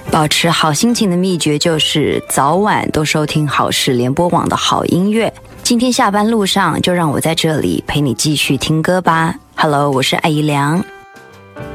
保持好心情的秘诀就是早晚都收听好事联播网的好音乐。今天下班路上就让我在这里陪你继续听歌吧。Hello， 我是艾怡良。